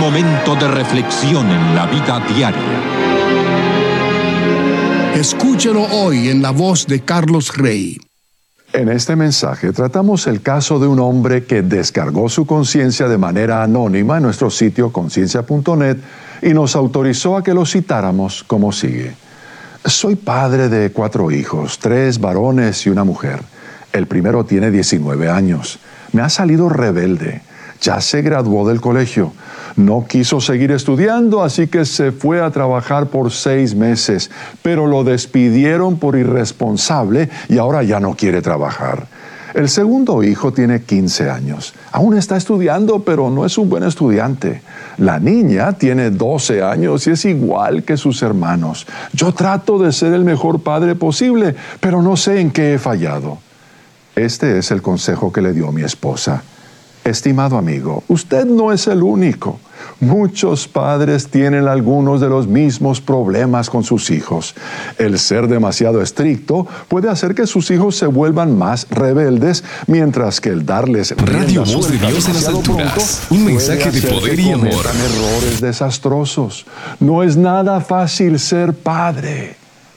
momento de reflexión en la vida diaria. Escúchelo hoy en la voz de Carlos Rey. En este mensaje tratamos el caso de un hombre que descargó su conciencia de manera anónima en nuestro sitio conciencia.net y nos autorizó a que lo citáramos como sigue. Soy padre de 4 hijos, 3 varones y una mujer. El primero tiene 19 años. Me ha salido rebelde. Ya se graduó del colegio. No quiso seguir estudiando, así que se fue a trabajar por 6 meses, pero lo despidieron por irresponsable y ahora ya no quiere trabajar. El segundo hijo tiene 15 años. Aún está estudiando, pero no es un buen estudiante. La niña tiene 12 años y es igual que sus hermanos. Yo trato de ser el mejor padre posible, pero no sé en qué he fallado. Este es el consejo que le dio mi esposa. Estimado amigo, usted no es el único. Muchos padres tienen algunos de los mismos problemas con sus hijos. El ser demasiado estricto puede hacer que sus hijos se vuelvan más rebeldes, mientras que el darles Radio Voz de Dios en las alturas. Un mensaje de poder y amor. Errores desastrosos. No es nada fácil ser padre.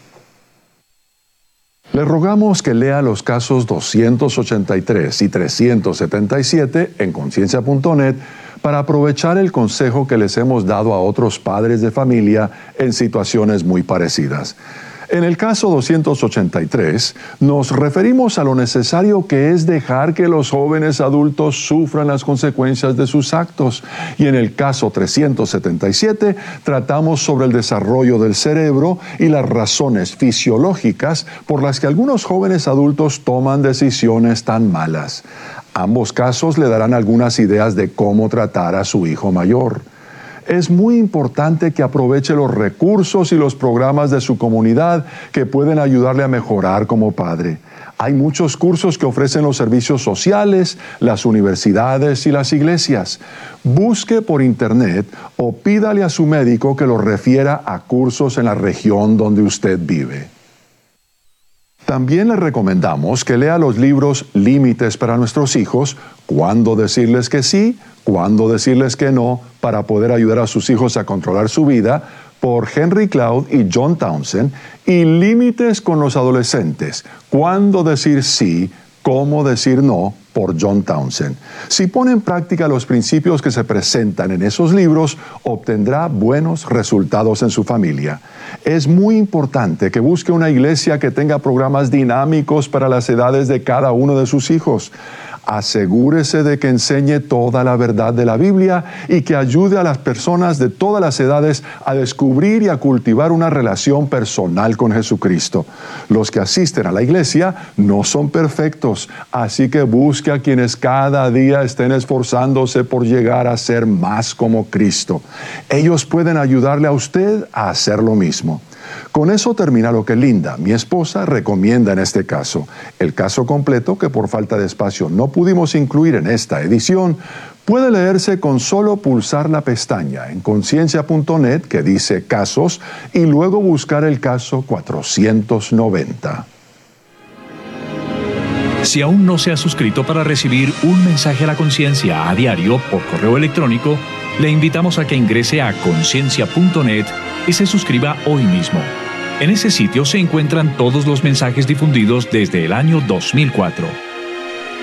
Le rogamos que lea los casos 283 y 377 en conciencia.net para aprovechar el consejo que les hemos dado a otros padres de familia en situaciones muy parecidas. En el caso 283, nos referimos a lo necesario que es dejar que los jóvenes adultos sufran las consecuencias de sus actos. Y en el caso 377, tratamos sobre el desarrollo del cerebro y las razones fisiológicas por las que algunos jóvenes adultos toman decisiones tan malas. Ambos casos le darán algunas ideas de cómo tratar a su hijo mayor. Es muy importante que aproveche los recursos y los programas de su comunidad que pueden ayudarle a mejorar como padre. Hay muchos cursos que ofrecen los servicios sociales, las universidades y las iglesias. Busque por internet o pídale a su médico que lo refiera a cursos en la región donde usted vive. También le recomendamos que lea los libros Límites para nuestros hijos, Cuándo decirles que sí, Cuándo decirles que no, para poder ayudar a sus hijos a controlar su vida, por Henry Cloud y John Townsend, y Límites con los adolescentes, Cuándo decir sí, Cómo decir no, por John Townsend. Si pone en práctica los principios que se presentan en esos libros, obtendrá buenos resultados en su familia. Es muy importante que busque una iglesia que tenga programas dinámicos para las edades de cada uno de sus hijos. Asegúrese de que enseñe toda la verdad de la Biblia y que ayude a las personas de todas las edades a descubrir y a cultivar una relación personal con Jesucristo. Los que asisten a la iglesia no son perfectos, así que busque a quienes cada día estén esforzándose por llegar a ser más como Cristo. Ellos pueden ayudarle a usted a hacer lo mismo. Con eso termina lo que Linda, mi esposa, recomienda en este caso. El caso completo, que por falta de espacio no pudimos incluir en esta edición, puede leerse con solo pulsar la pestaña en conciencia.net que dice Casos y luego buscar el caso 490. Si aún no se ha suscrito para recibir un mensaje a la conciencia a diario por correo electrónico, le invitamos a que ingrese a conciencia.net y se suscriba hoy mismo. En ese sitio se encuentran todos los mensajes difundidos desde el año 2004.